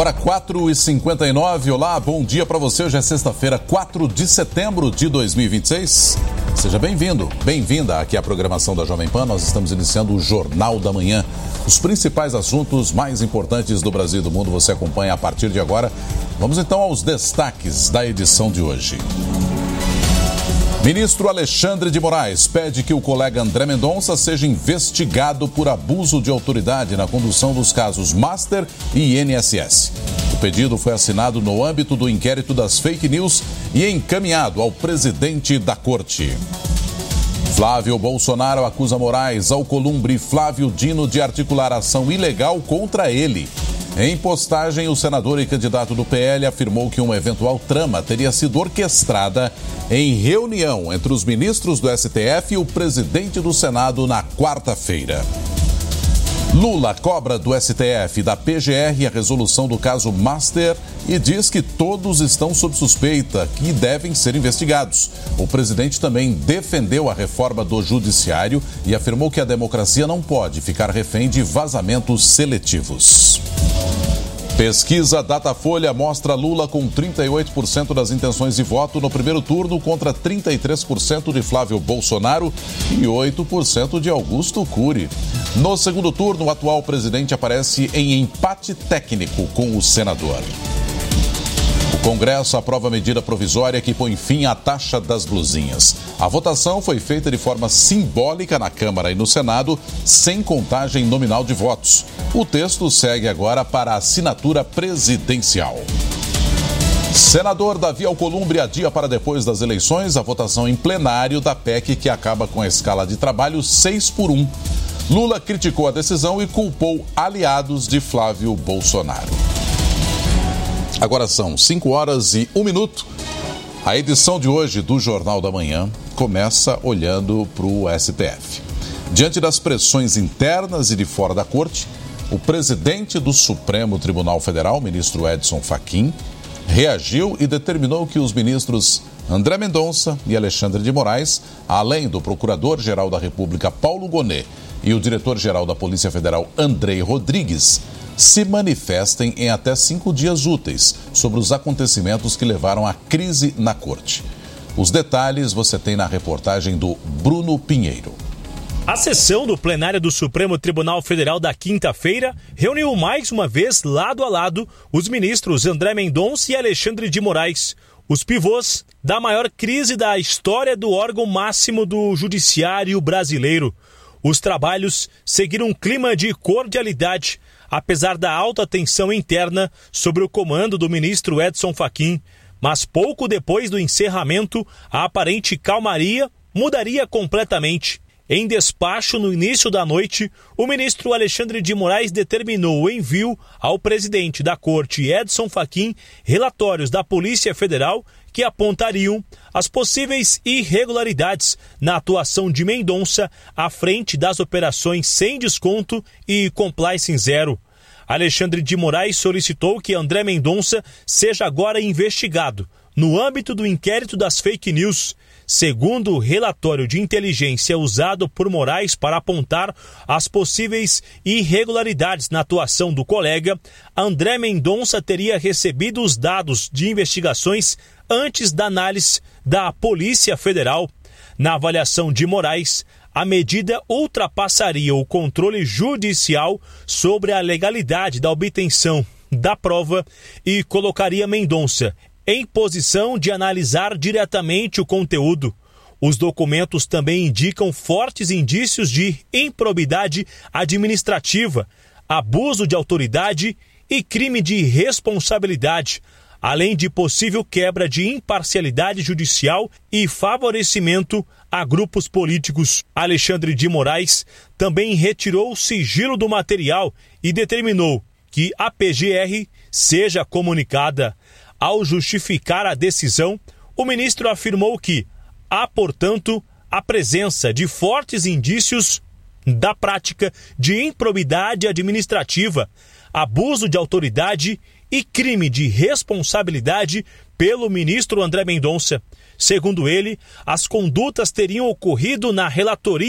Agora 4h59, olá, bom dia para você. Hoje é sexta-feira, 4 de setembro de 2026. Seja bem-vindo, bem-vinda aqui à programação da Jovem Pan. Nós estamos iniciando o Jornal da Manhã. Os principais assuntos mais importantes do Brasil e do mundo você acompanha a partir de agora. Vamos então aos destaques da edição de hoje. Ministro Alexandre de Moraes pede que o colega André Mendonça seja investigado por abuso de autoridade na condução dos casos Master e INSS. O pedido foi assinado no âmbito do inquérito das fake news e encaminhado ao presidente da Corte. Flávio Bolsonaro acusa Moraes, Alcolumbre e Flávio Dino de articular ação ilegal contra ele. Em postagem, o senador e candidato do PL afirmou que uma eventual trama teria sido orquestrada em reunião entre os ministros do STF e o presidente do Senado na quarta-feira. Lula cobra do STF e da PGR a resolução do caso Master e diz que todos estão sob suspeita e devem ser investigados. O presidente também defendeu a reforma do judiciário e afirmou que a democracia não pode ficar refém de vazamentos seletivos. Pesquisa Datafolha mostra Lula com 38% das intenções de voto no primeiro turno contra 33% de Flávio Bolsonaro e 8% de Augusto Cury. No segundo turno, o atual presidente aparece em empate técnico com o senador. O Congresso aprova a medida provisória que põe fim à taxa das blusinhas. A votação foi feita de forma simbólica na Câmara e no Senado, sem contagem nominal de votos. O texto segue agora para a assinatura presidencial. Senador Davi Alcolumbre adia para depois das eleições a votação em plenário da PEC que acaba com a escala de trabalho 6x1. Lula criticou a decisão e culpou aliados de Flávio Bolsonaro. Agora são 5h01. A edição de hoje do Jornal da Manhã começa olhando para o STF. Diante das pressões internas e de fora da Corte, o presidente do Supremo Tribunal Federal, ministro Edson Fachin, reagiu e determinou que os ministros André Mendonça e Alexandre de Moraes, além do Procurador-Geral da República, Paulo Gonet, e o Diretor-Geral da Polícia Federal, Andrei Rodrigues, se manifestem em até 5 dias úteis sobre os acontecimentos que levaram à crise na Corte. Os detalhes você tem na reportagem do Bruno Pinheiro. A sessão do plenário do Supremo Tribunal Federal da quinta-feira reuniu mais uma vez, lado a lado, os ministros André Mendonça e Alexandre de Moraes, os pivôs da maior crise da história do órgão máximo do judiciário brasileiro. Os trabalhos seguiram um clima de cordialidade, apesar da alta tensão interna sobre o comando do ministro Edson Fachin. Mas pouco depois do encerramento, a aparente calmaria mudaria completamente. Em despacho no início da noite, o ministro Alexandre de Moraes determinou o envio ao presidente da Corte, Edson Fachin, relatórios da Polícia Federal que apontariam as possíveis irregularidades na atuação de Mendonça à frente das operações Sem Desconto e Compliance Zero. Alexandre de Moraes solicitou que André Mendonça seja agora investigado no âmbito do inquérito das fake news. Segundo o relatório de inteligência usado por Moraes para apontar as possíveis irregularidades na atuação do colega, André Mendonça teria recebido os dados de investigações antes da análise da Polícia Federal. Na avaliação de Moraes, a medida ultrapassaria o controle judicial sobre a legalidade da obtenção da prova e colocaria Mendonça em posição de analisar diretamente o conteúdo. Os documentos também indicam fortes indícios de improbidade administrativa, abuso de autoridade e crime de responsabilidade, além de possível quebra de imparcialidade judicial e favorecimento a grupos políticos. Alexandre de Moraes também retirou o sigilo do material e determinou que a PGR seja comunicada. Ao justificar a decisão, o ministro afirmou que há, portanto, a presença de fortes indícios da prática de improbidade administrativa, abuso de autoridade e crime de responsabilidade pelo ministro André Mendonça. Segundo ele, as condutas teriam ocorrido na relatoria